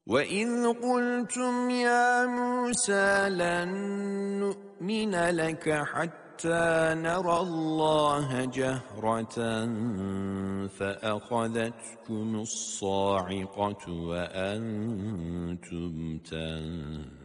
وَإِذْ قُلْتُمْ يَا مُوسَى لَن نُّؤْمِنَ لَكَ حَتَّىٰ نَرَى اللَّهَ جَهْرَةً فَأَخَذَتْكُمُ الصَّاعِقَةُ وَأَنتُمْ تَنظُرُونَ